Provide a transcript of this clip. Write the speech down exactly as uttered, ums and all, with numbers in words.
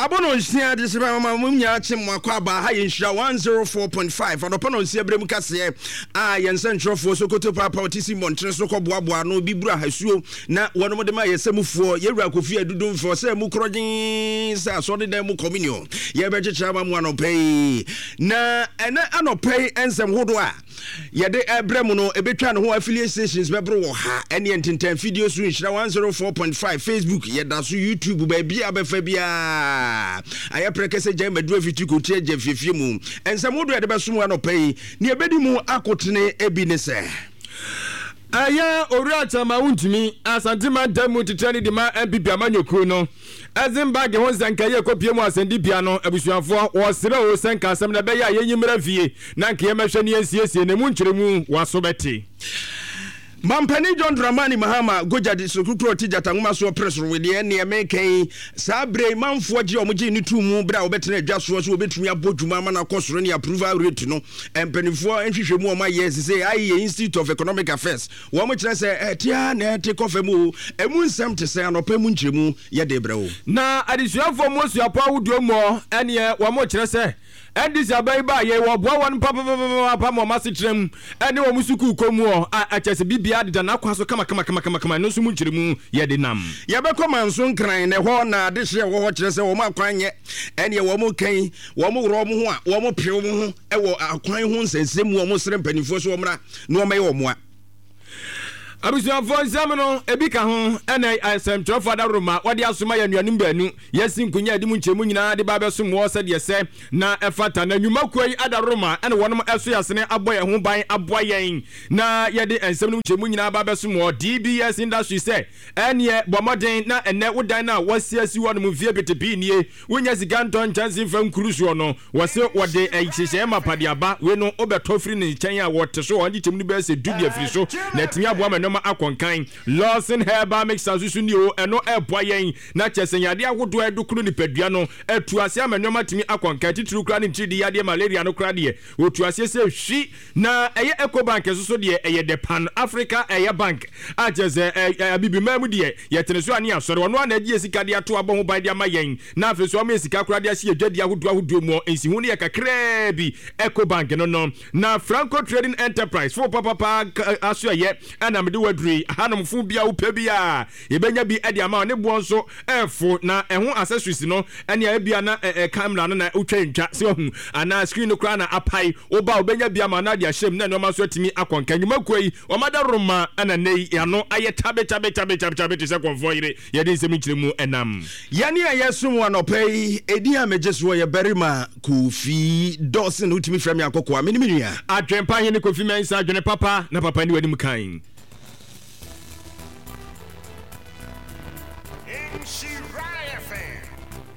abono nsia de seba mama munya chim akwa ba ha yenhira one oh four point five adopa no nsia brem kase a yense ntrofo Sokoto papa otisi montre so koboaboa no bibura hasuo na wono de ma yesemufuo yewura kofi adudum fo se mu krogin sa so de dem communion ye be chichira ma mu anopei na ene anopei ensem hodo a ye de ebrem no ebetwa no ho affiliate stations bebro wo ha ene enten video so nhira one oh four point five Facebook ye da so YouTube ba bia befa bia aye prekese je meduro fitu ko tie je fiefie mu ensem hodo ye de beso mu anopei ne ebedi mu akotene ebi ne se aya ori atama wuntumi asantima damu titani de ma M P P amanyokuru no Azimbage ho zanka ye kopie mu asendi bia no abusuafo wo sere o sanka asem na be ya yenyimra fie na nke ye mehwe ne ensiesie ne mu nkyeremu waso beti Mampani John Dramani Mahama Gojadi Sokukro Tijata nguma so press ro we ne meken sa bre manfo je omje ni tumu bra obetene adwaso so obetumi abodwuma ma na kosoro ne approval rate no empanifo enhwehwe mu o ma yes say I Institute of Economic Affairs wo mo kire say etia na ete kofemu emu nsem te say anopa mu nkyeremu ye de bre wo na adisuafo mo suapo awudo mo ene wo mo kire say Endis abai ba ye wo boa won papa papa mo masitrem ene wo musuku komu o achese bibia de na kwaso kama kama kama kama kama no so mu nkyeremu ye de nam ye be koma nso nkran ne ho na de hye wo ho kire se wo ma kwanye ene wo mo kan wo mo woro mo ho a wo mo pe wo ho e wo akwan ho nsensem wo mo sere mpanifo so wo mra na wo mai wo mo a Abusuafo nsam ebi ka ho ene asem trofo da Roma wode asoma ya nuanim baanu yesi nkunya adi mu nkyemu nyina de ba beso mo se de se na efata na nwuma koi ada Roma ene wonom eso yasene aboye ho ban aboyen na ye de ensem no nkyemu nyina ba beso mo D B S industry se ene bomoden na ene wodan na wasiasi wonom vie betebi nie wonya siganton chance fa nkuruso no wose wode ehihye mapade aba we no obetofri ne nkyɛn a wote so wonde kyemu ni be se dubia firi so na timi aboa ma akonkan Lawson Herbal Mix asusu ni o eno eboyen na chesanyade agodo edukuru ni padua no etuase amanyoma timi akonkan tituru kra ni nchidi yade malaria no kra de otuase se hwi na eye Ecobank soso de eye de Pan Africa eye bank ajeze abibimam de yeteneso ani asore wono na gie sika de ato abo ho ban de amayen na afeso am sika kra de ase edwadi agodo agodo mu ensihu ne yakakra bi Ecobank no no na Franco Trading Enterprise fo papa pa aso ye ana wadri hanum fu bia upe bia ebenya bi ade ama ne bo nso efo na eho accessories no ene a bia na camera no na utwentwa se ohu ana screen no kra na apai oba obenya bia ma na de ahyem na no ma so atimi akonka nyuma koi o mada Roma ana nei ya no aye tabe tabe tabe tabe tabe te se konfo yire ye de nsem nkyiremu enam yani a yesum anopai edi a mejeso ye berima Kofi Dawson utimi frame akoko ameni menua adwempa he ne Kofi mensa adwene papa na papa ni wadi mukan Shiraya F M.